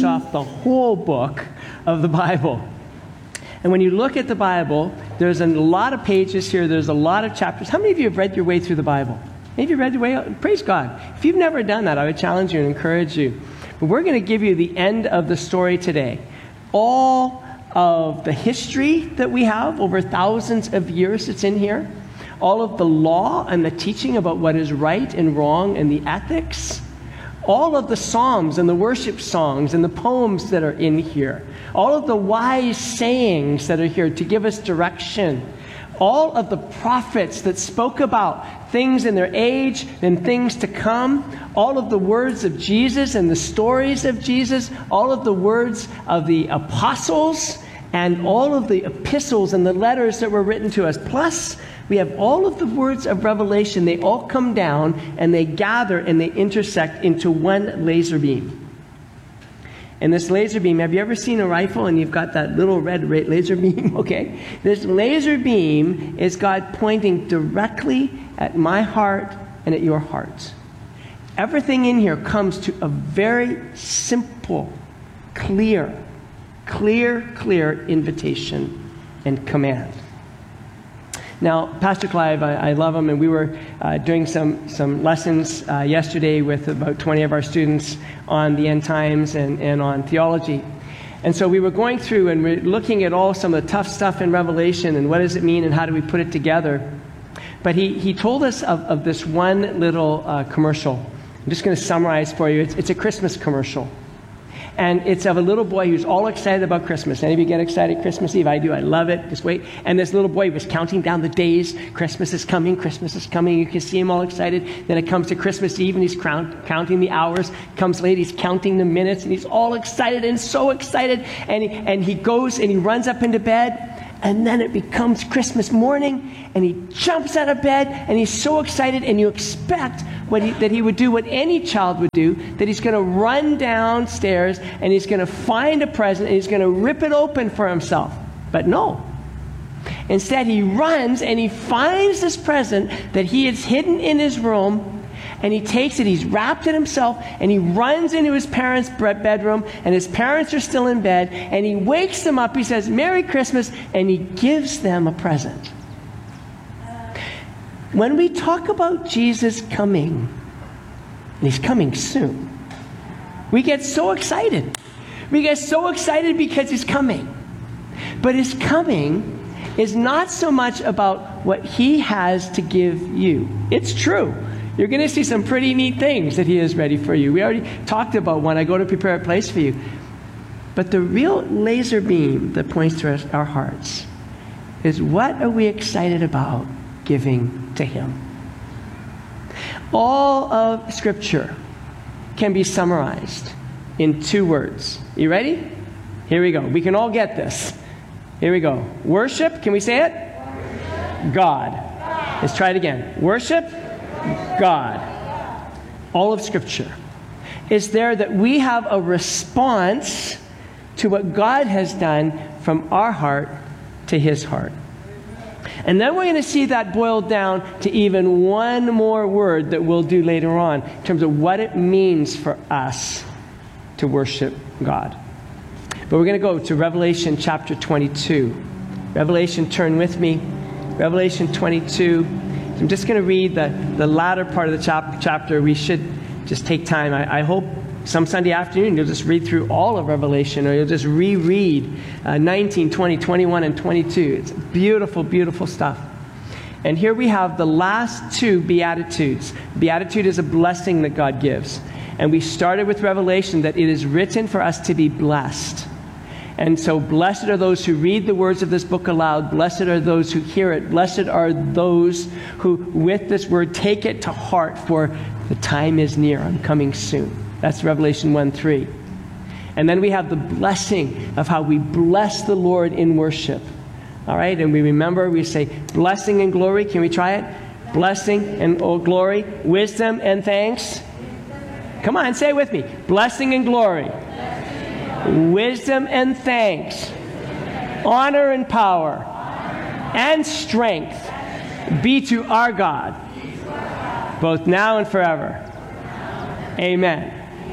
off the whole book of the Bible. And when you look at the Bible, there's a lot of pages here. There's a lot of chapters. How many of you have read your way through the Bible? Maybe you read your way out? Praise God. If you've never done that, I would challenge you and encourage you. But we're going to give you the end of the story today. All of the history that we have over thousands of years that's in here. All of the law and the teaching about what is right and wrong and the ethics. All of the psalms and the worship songs and the poems that are in here. All of the wise sayings that are here to give us direction. All of the prophets that spoke about things in their age and things to come. All of the words of Jesus and the stories of Jesus. All of the words of the apostles. And all of the epistles and the letters that were written to us. Plus, we have all of the words of Revelation. They all come down and they gather and they intersect into one laser beam. And this laser beam, have you ever seen a rifle and you've got that little red laser beam? Okay. This laser beam is God pointing directly at my heart and at your heart. Everything in here comes to a very simple, clear invitation and command. Now, Pastor Clive, I love him, and we were doing some lessons yesterday with about 20 of our students on the end times and on theology. And so we were going through and we're looking at all some of the tough stuff in Revelation and what does it mean and how do we put it together. But he told us of this one little commercial. I'm just going to summarize for you. It's a Christmas commercial. And it's of a little boy who's all excited about Christmas. Any of you get excited Christmas Eve? I do. I love it. Just wait. And this little boy was counting down the days. Christmas is coming. Christmas is coming. You can see him all excited. Then it comes to Christmas Eve, and he's counting the hours. Comes late, he's counting the minutes, and he's all excited and so excited. And he goes and he runs up into bed. And then it becomes Christmas morning, and he jumps out of bed, and he's so excited, and you expect that he would do what any child would do, that he's going to run downstairs, and he's going to find a present, and he's going to rip it open for himself. But no. Instead, he runs, and he finds this present that he has hidden in his room, and he takes it, he's wrapped it himself, and he runs into his parents' bedroom, and his parents are still in bed, and he wakes them up, he says, "Merry Christmas," and he gives them a present. When we talk about Jesus coming, and he's coming soon, we get so excited. We get so excited because he's coming. But his coming is not so much about what he has to give you. It's true. You're going to see some pretty neat things that he is ready for you. We already talked about one. I go to prepare a place for you. But the real laser beam that points to our hearts is, what are we excited about giving to him? All of Scripture can be summarized in 2 words. You ready? Here we go. We can all get this. Here we go. Worship. Can we say it? Worship. God. Let's try it again. Worship. God. All of Scripture is there that we have a response to what God has done from our heart to his heart. And then we're going to see that boiled down to even one more word that we'll do later on in terms of what it means for us to worship God. But we're going to go to Revelation chapter 22. Revelation, turn with me. Revelation 22. I'm just going to read the latter part of the chapter. We should just take time. I hope some Sunday afternoon you'll just read through all of Revelation, or you'll just reread 19, 20, 21, and 22. It's beautiful, beautiful stuff. And here we have the last 2 Beatitudes. Beatitude is a blessing that God gives. And we started with Revelation that it is written for us to be blessed. And so blessed are those who read the words of this book aloud. Blessed are those who hear it. Blessed are those who, with this word, take it to heart, for the time is near. I'm coming soon. That's Revelation 1:3. And then we have the blessing of how we bless the Lord in worship. All right? And we remember, we say blessing and glory. Can we try it? Blessing and glory. Wisdom and thanks. Come on, say it with me. Blessing and glory. Wisdom and thanks, honor and power, and strength be to our God, both now and forever. Amen.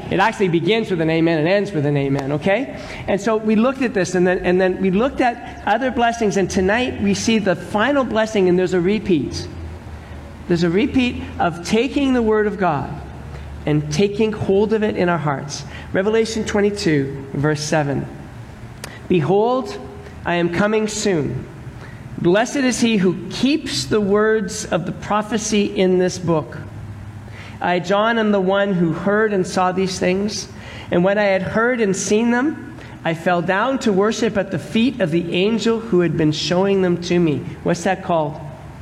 It actually begins with an amen and ends with an amen, okay? And so we looked at this, and then we looked at other blessings, and tonight we see the final blessing, and there's a repeat. There's a repeat of taking the Word of God and taking hold of it in our hearts. Revelation 22, verse 7. Behold, I am coming soon. Blessed is he who keeps the words of the prophecy in this book. I, John, am the one who heard and saw these things. And when I had heard and seen them, I fell down to worship at the feet of the angel who had been showing them to me. What's that called?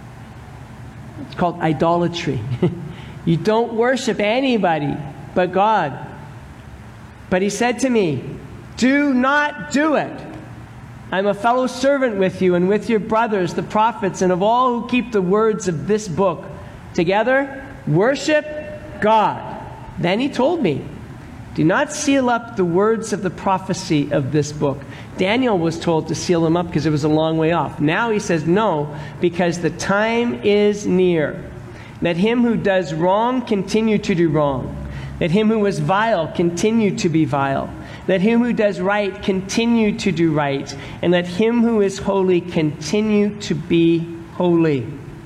It's called idolatry. You don't worship anybody but God. But he said to me, do not do it. I'm a fellow servant with you and with your brothers, the prophets, and of all who keep the words of this book. Together, worship God. Then he told me, do not seal up the words of the prophecy of this book. Daniel was told to seal them up because it was a long way off. Now he says no, because the time is near. Let him who does wrong continue to do wrong. Let him who is vile continue to be vile. Let him who does right continue to do right. And let him who is holy continue to be holy.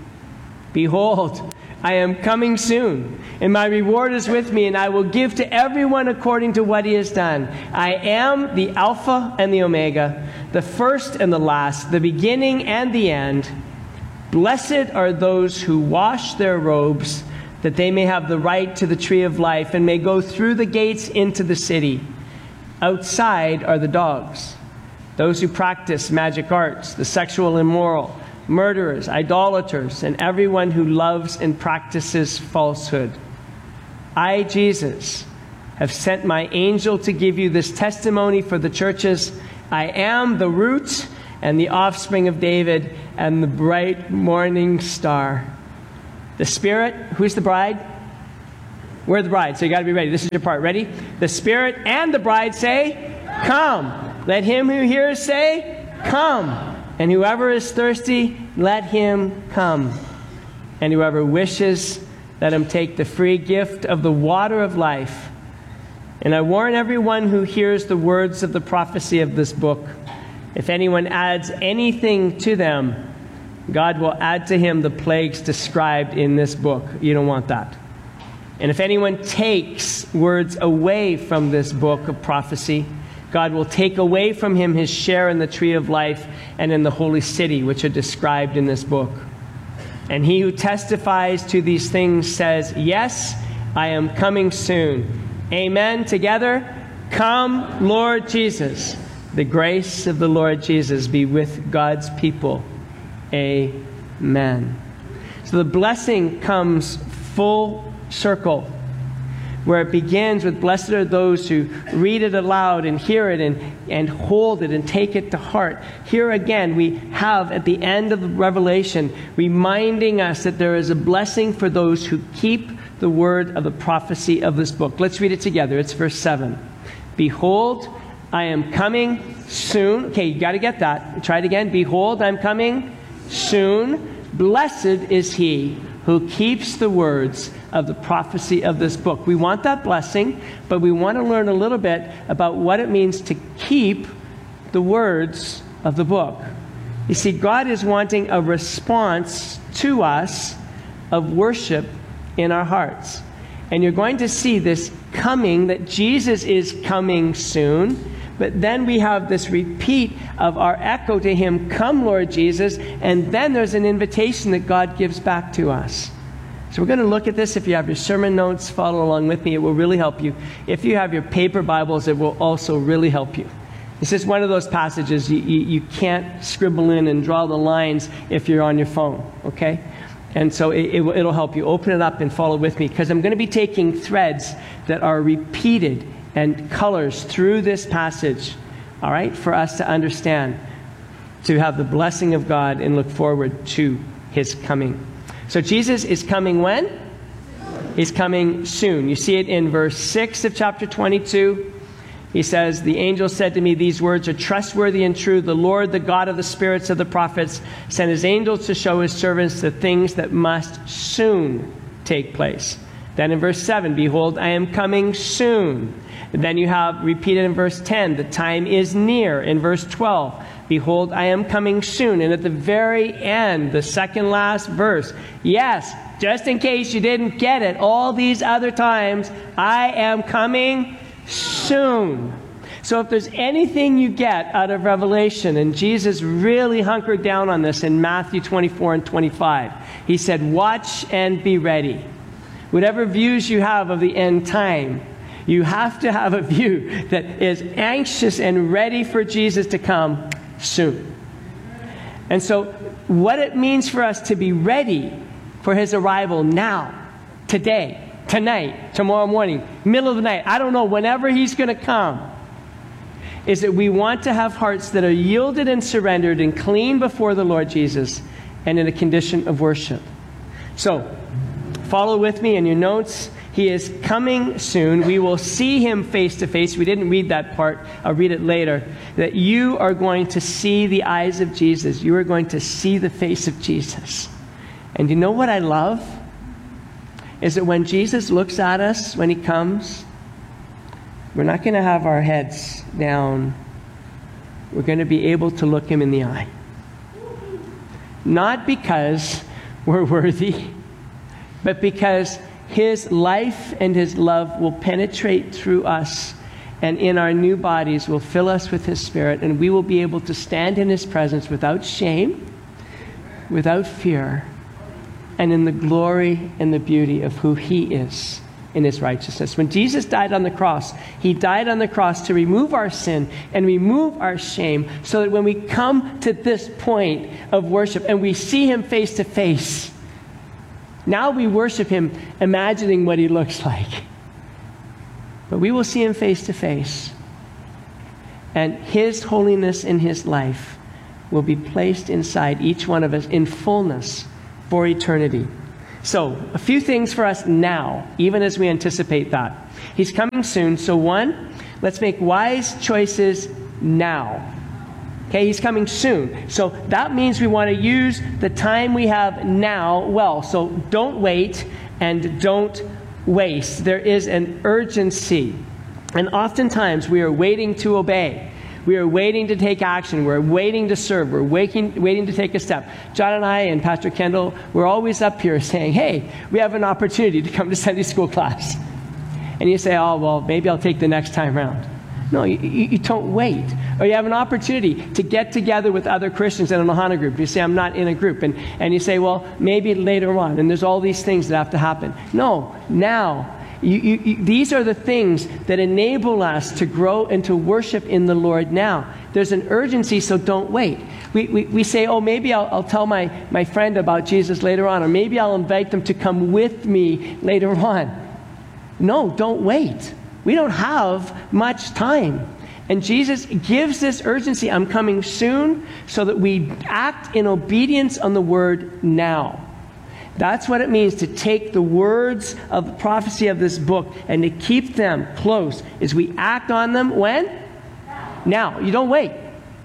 Behold, I am coming soon, and my reward is with me, and I will give to everyone according to what he has done. I am the Alpha and the Omega, the first and the last, the beginning and the end. Blessed are those who wash their robes, that they may have the right to the tree of life, and may go through the gates into the city. Outside are the dogs, those who practice magic arts, the sexual immoral, murderers, idolaters, and everyone who loves and practices falsehood. I, Jesus, have sent my angel to give you this testimony for the churches. I am the root and the offspring of David and the bright morning star. The Spirit, who's the bride? We're the bride, so you got to be ready. This is your part. Ready? The Spirit and the bride say, come. Let him who hears say, come. And whoever is thirsty, let him come. And whoever wishes, let him take the free gift of the water of life. And I warn everyone who hears the words of the prophecy of this book. If anyone adds anything to them, God will add to him the plagues described in this book. You don't want that. And if anyone takes words away from this book of prophecy, God will take away from him his share in the tree of life and in the holy city, which are described in this book. And he who testifies to these things says, yes, I am coming soon. Amen. Together, come, Lord Jesus. The grace of the Lord Jesus be with God's people. Amen. So the blessing comes full circle, where it begins with, blessed are those who read it aloud and hear it and hold it and take it to heart. Here again, we have at the end of Revelation reminding us that there is a blessing for those who keep the word of the prophecy of this book. Let's read it together. It's verse 7. Behold, I am coming soon. Okay, you got to get that. Try it again. Behold, I'm coming soon. Blessed is he who keeps the words of the prophecy of this book. We want that blessing, but we want to learn a little bit about what it means to keep the words of the book. You see, God is wanting a response to us of worship in our hearts. And you're going to see this coming, that Jesus is coming soon. But then we have this repeat of our echo to him, come, Lord Jesus. And then there's an invitation that God gives back to us. So we're going to look at this. If you have your sermon notes, follow along with me. It will really help you. If you have your paper Bibles, it will also really help you. This is one of those passages you can't scribble in and draw the lines if you're on your phone, okay? And so it'll help you. Open it up and follow with me, because I'm going to be taking threads that are repeated and colors through this passage, all right, for us to understand, to have the blessing of God and look forward to his coming. So Jesus is coming when? He's coming soon. You see it in verse 6 of chapter 22. He says, the angel said to me, these words are trustworthy and true. The Lord, the God of the spirits of the prophets, sent his angels to show his servants the things that must soon take place. Then in verse 7, behold, I am coming soon. And then you have repeated in verse 10, the time is near. In verse 12, behold, I am coming soon. And at the very end, the second last verse, yes, just in case you didn't get it, all these other times, I am coming soon. So if there's anything you get out of Revelation, and Jesus really hunkered down on this in Matthew 24 and 25, he said, watch and be ready. Whatever views you have of the end time, you have to have a view that is anxious and ready for Jesus to come soon. And so what it means for us to be ready for his arrival now, today, tonight, tomorrow morning, middle of the night, I don't know, whenever he's going to come, is that we want to have hearts that are yielded and surrendered and clean before the Lord Jesus and in a condition of worship. So, follow with me in your notes. He is coming soon. We will see him face to face. We didn't read that part. I'll read it later. That you are going to see the eyes of Jesus. You are going to see the face of Jesus. And you know what I love? Is that when Jesus looks at us, when he comes, we're not going to have our heads down. We're going to be able to look him in the eye. Not because we're worthy, but because his life and his love will penetrate through us, and in our new bodies will fill us with his Spirit, and we will be able to stand in his presence without shame, without fear, and in the glory and the beauty of who he is in his righteousness. When Jesus died on the cross, he died on the cross to remove our sin and remove our shame, so that when we come to this point of worship and we see him face to face, now we worship him imagining what he looks like. But we will see him face to face. And his holiness in his life will be placed inside each one of us in fullness for eternity. So, a few things for us now, even as we anticipate that. He's coming soon. So one, let's make wise choices now. Okay, he's coming soon. So that means we want to use the time we have now well. So don't wait and don't waste. There is an urgency. And oftentimes we are waiting to obey. We are waiting to take action. We're waiting to serve. We're waiting to take a step. John and I and Pastor Kendall, we're always up here saying, hey, we have an opportunity to come to Sunday school class. And you say, oh, well, maybe I'll take the next time around. No, you don't wait. Or you have an opportunity to get together with other Christians in an Ohana group. You say, I'm not in a group. And you say, well, maybe later on. And there's all these things that have to happen. No, now. These are the things that enable us to grow and to worship in the Lord now. There's an urgency, so don't wait. We say, oh, maybe I'll tell my friend about Jesus later on, or maybe I'll invite them to come with me later on. No, don't wait. We don't have much time. And Jesus gives this urgency, I'm coming soon, so that we act in obedience on the word now. That's what it means to take the words of the prophecy of this book and to keep them close. Is we act on them when? Now. You don't wait.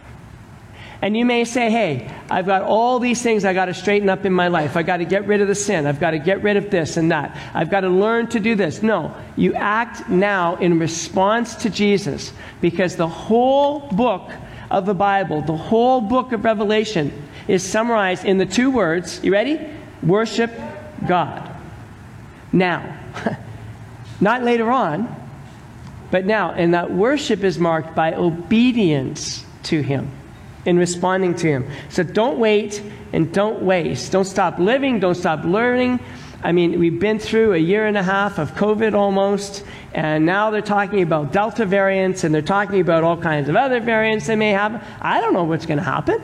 And you may say, hey, I've got all these things I got to straighten up in my life. I've got to get rid of the sin. I've got to get rid of this and that. I've got to learn to do this. No, you act now in response to Jesus, because the whole book of the Bible, the whole book of Revelation is summarized in the two words. You ready? Worship God. Now. Not later on, but now. And that worship is marked by obedience to him, in responding to him. So don't wait and don't waste. Don't stop living. Don't stop learning. I mean, we've been through a year and a half of COVID almost, and now they're talking about Delta variants, and they're talking about all kinds of other variants they may have. I don't know what's going to happen.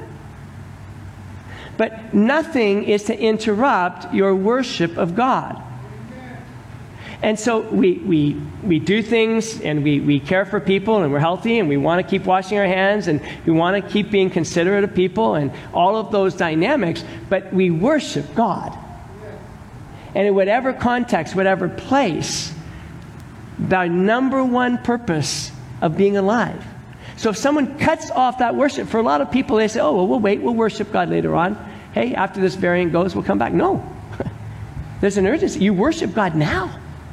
But nothing is to interrupt your worship of God. And so we do things, and we care for people, and we're healthy, and we want to keep washing our hands, and we want to keep being considerate of people, and all of those dynamics, but we worship God. And in whatever context, whatever place, the number one purpose of being alive. So if someone cuts off that worship, for a lot of people, they say, oh, well, we'll wait, we'll worship God later on. Hey, after this variant goes, we'll come back. No. There's an urgency. You worship God now.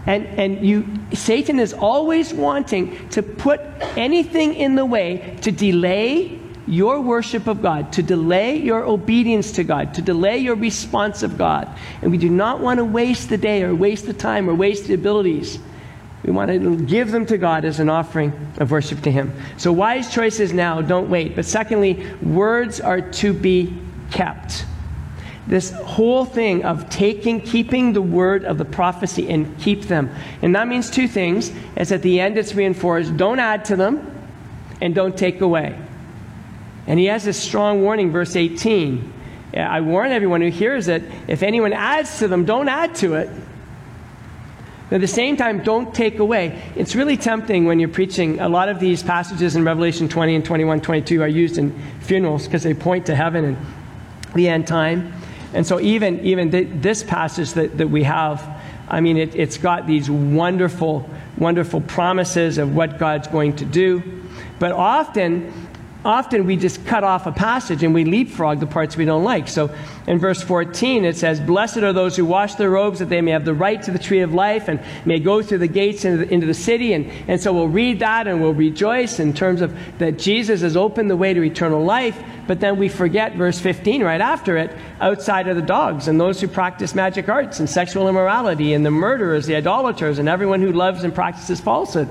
And Satan is always wanting to put anything in the way to delay your worship of God, to delay your obedience to God, to delay your response of God. And we do not want to waste the day or waste the time or waste the abilities. We want to give them to God as an offering of worship to Him. So wise choices now, don't wait. But secondly, words are to be kept. This whole thing of keeping the word of the prophecy and keep them. And that means two things. As at the end it's reinforced, don't add to them and don't take away. And he has this strong warning, verse 18. I warn everyone who hears it, if anyone adds to them, don't add to it. But at the same time, don't take away. It's really tempting when you're preaching. A lot of these passages in Revelation 20 and 21, 22 are used in funerals because they point to heaven and the end time. And so even this passage that we have, I mean, it's got these wonderful, wonderful promises of what God's going to do. But often we just cut off a passage and we leapfrog the parts we don't like. So in verse 14 it says, "Blessed are those who wash their robes, that they may have the right to the tree of life and may go through the gates into the city." And so we'll read that and we'll rejoice in terms of that Jesus has opened the way to eternal life. But then we forget verse 15 right after it, outside are the dogs and those who practice magic arts and sexual immorality and the murderers, the idolaters, and everyone who loves and practices falsehood.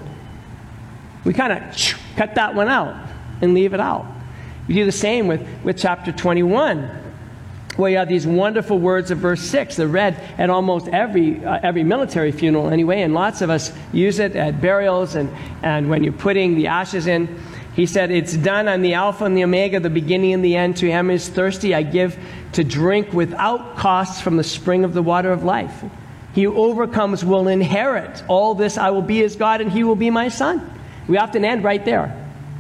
We kind of cut that one out and leave it out. We do the same with chapter 21, where you have these wonderful words of verse 6. They're read at almost every military funeral anyway, and lots of us use it at burials and when you're putting the ashes in. He said, "It's done. I'm the Alpha and the Omega, the beginning and the end. To him who is thirsty, I give to drink without cost from the spring of the water of life. He who overcomes will inherit all this. I will be his God, and he will be my son." We often end right there.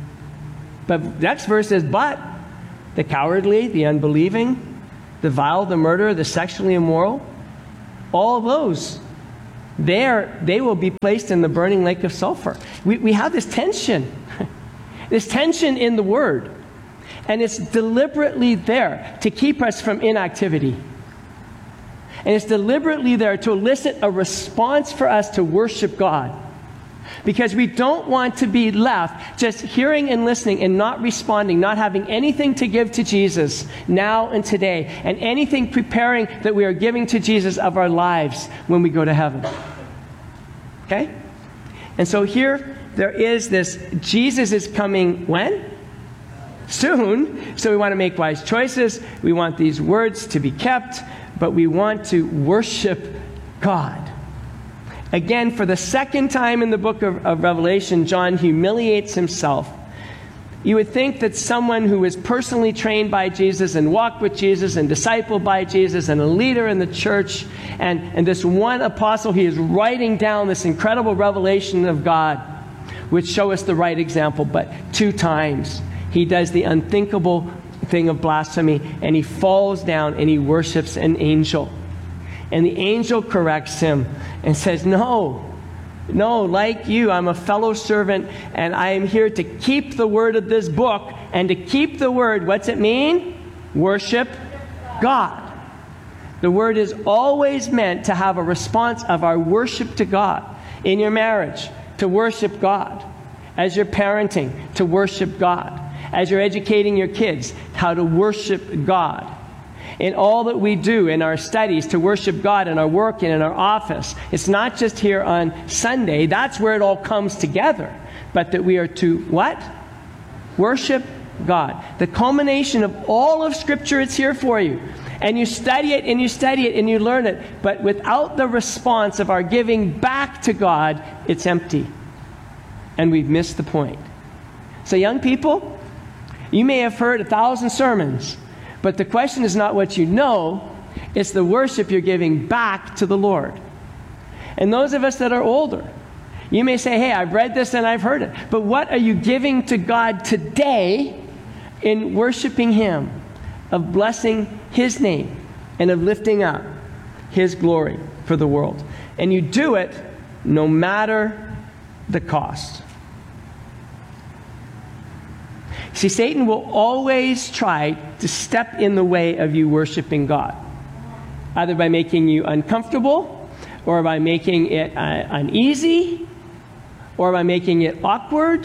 But next verse says, "But the cowardly, the unbelieving, the vile, the murderer, the sexually immoral, all of those, they will be placed in the burning lake of sulfur." We have this tension. This tension in the Word. And it's deliberately there to keep us from inactivity. And it's deliberately there to elicit a response for us to worship God. Because we don't want to be left just hearing and listening and not responding, not having anything to give to Jesus now and today, and anything preparing that we are giving to Jesus of our lives when we go to heaven. Okay? And so here there is this, Jesus is coming when? Soon. So we want to make wise choices. We want these words to be kept, but we want to worship God. Again, for the second time in the book of Revelation, John humiliates himself. You would think that someone who is personally trained by Jesus and walked with Jesus and discipled by Jesus and a leader in the church and this one apostle, he is writing down this incredible revelation of God, which show us the right example. But 2 times he does the unthinkable thing of blasphemy, and he falls down and he worships an angel. And the angel corrects him and says, no, like you, I'm a fellow servant, and I am here to keep the word of this book. And to keep the word, what's it mean? Worship God. The word is always meant to have a response of our worship to God. In your marriage, to worship God. As you're parenting, to worship God. As you're educating your kids, how to worship God. In all that we do in our studies, to worship God in our work and in our office. It's not just here on Sunday. That's where it all comes together. But that we are to what? Worship God. The culmination of all of Scripture, it's here for you. And you study it and you study it and you learn it. But without the response of our giving back to God, it's empty. And we've missed the point. So young people, you may have heard 1,000 sermons. But the question is not what you know, it's the worship you're giving back to the Lord. And those of us that are older, you may say, hey, I've read this and I've heard it. But what are you giving to God today in worshiping Him, of blessing His name, and of lifting up His glory for the world? And you do it no matter the cost. See, Satan will always try to step in the way of you worshiping God, either by making you uncomfortable Or am I making it uneasy? Or am I making it awkward?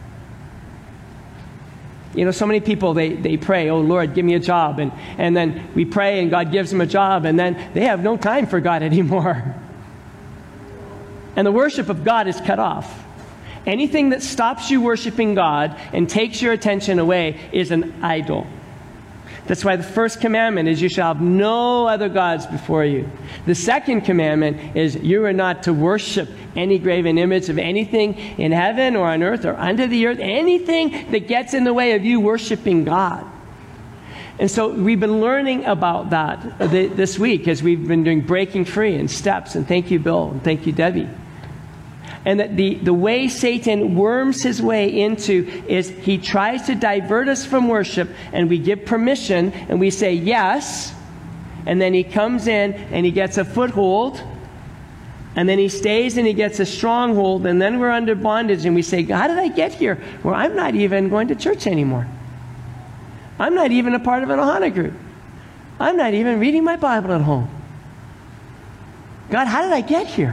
You know, so many people, they pray, oh, Lord, give me a job. And then we pray and God gives them a job, and then they have no time for God anymore. And the worship of God is cut off. Anything that stops you worshiping God and takes your attention away is an idol. That's why the first commandment is you shall have no other gods before you. The second commandment is you are not to worship any graven image of anything in heaven or on earth or under the earth, anything that gets in the way of you worshiping God. And so we've been learning about that this week as we've been doing Breaking Free and Steps. And thank you, Bill, and thank you, Debbie. And that the way Satan worms his way into is he tries to divert us from worship, and we give permission and we say yes, and then he comes in and he gets a foothold, and then he stays and he gets a stronghold, and then we're under bondage and we say, how did I get here? Well, I'm not even going to church anymore. I'm not even a part of an Ohana group. I'm not even reading my Bible at home. God, how did I get here?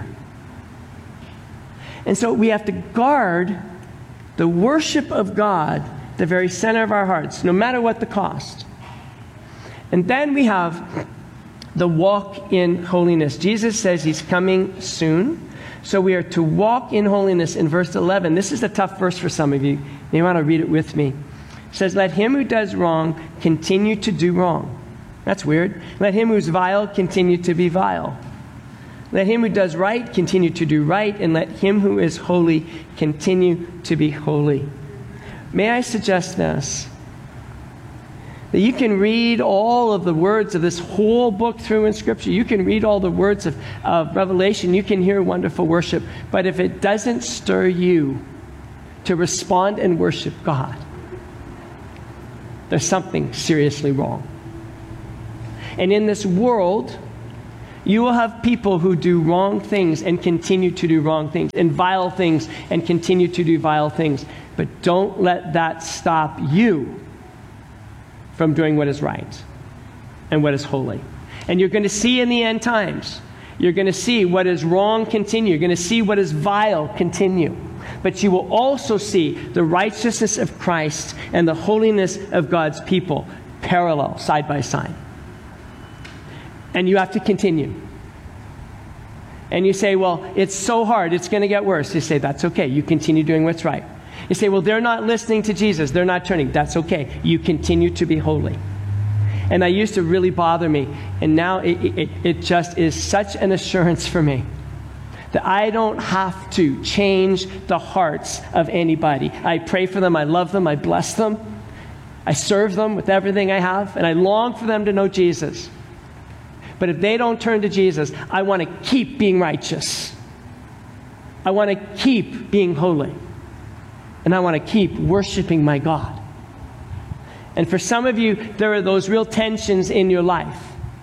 And so we have to guard the worship of God, the very center of our hearts, no matter what the cost. And then we have the walk in holiness. Jesus says he's coming soon. So we are to walk in holiness in verse 11. This is a tough verse for some of you. You want to read it with me. It says, let him who does wrong continue to do wrong. That's weird. Let him who's vile continue to be vile. Let him who does right continue to do right, and let him who is holy continue to be holy. May I suggest this? That you can read all of the words of this whole book through in Scripture. You can read all the words of Revelation. You can hear wonderful worship. But if it doesn't stir you to respond and worship God, there's something seriously wrong. And in this world, you will have people who do wrong things and continue to do wrong things, and vile things and continue to do vile things. But don't let that stop you from doing what is right and what is holy. And you're going to see in the end times, you're going to see what is wrong continue. You're going to see what is vile continue. But you will also see the righteousness of Christ and the holiness of God's people parallel, side by side. And you have to continue. And you say, well, it's so hard, it's going to get worse. You say, that's okay. You continue doing what's right. You say, well, they're not listening to Jesus. They're not turning. That's okay. You continue to be holy. And that used to really bother me. And now it just is such an assurance for me that I don't have to change the hearts of anybody. I pray for them. I love them. I bless them. I serve them with everything I have. And I long for them to know Jesus. But if they don't turn to Jesus, I want to keep being righteous. I want to keep being holy. And I want to keep worshiping my God. And for some of you, there are those real tensions in your life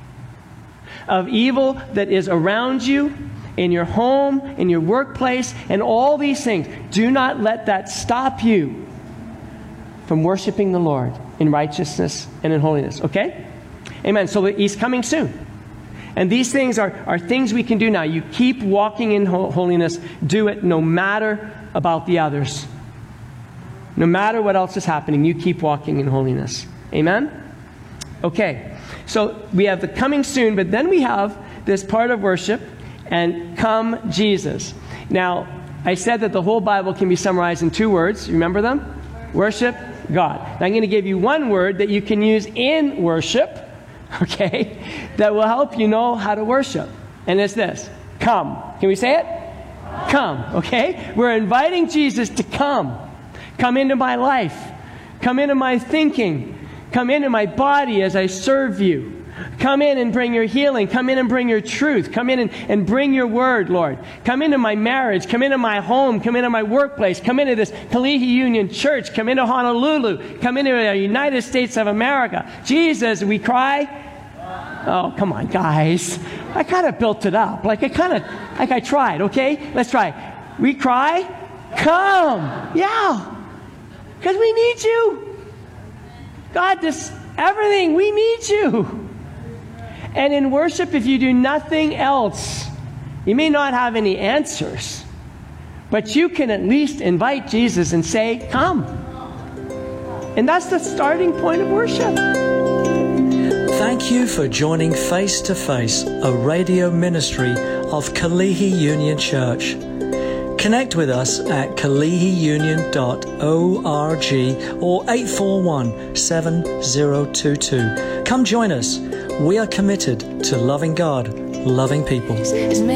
of evil that is around you, in your home, in your workplace, and all these things. Do not let that stop you from worshiping the Lord in righteousness and in holiness. Okay? Amen. So he's coming soon. And these things are things we can do now. You keep walking in holiness. Do it no matter about the others. No matter what else is happening, you keep walking in holiness. Amen? Okay. So we have the coming soon, but then we have this part of worship, and come Jesus. Now, I said that the whole Bible can be summarized in 2 words. Remember them? Worship God. Now, I'm going to give you one word that you can use in worship, okay, that will help you know how to worship. And it's this. Come. Can we say it? Come, okay? We're inviting Jesus to come. Come into my life. Come into my thinking. Come into my body as I serve you. Come in and bring your healing. Come in and bring your truth. Come in and bring your word, Lord. Come into my marriage. Come into my home. Come into my workplace. Come into this Kalihi Union Church. Come into Honolulu. Come into the United States of America. Jesus, we cry. Oh, come on, guys. I kind of built it up. Like I tried, okay? Let's try. We cry. Come. Yeah. Because we need you. God, this everything, we need you. And in worship, if you do nothing else, You may not have any answers, but you can at least invite Jesus and say, come. And that's the starting point of worship. Thank you for joining Face to Face, a radio ministry of Kalihi Union Church. Connect with us at kalihiunion.org or 841-7022. Come join us. We are committed to loving God, loving people.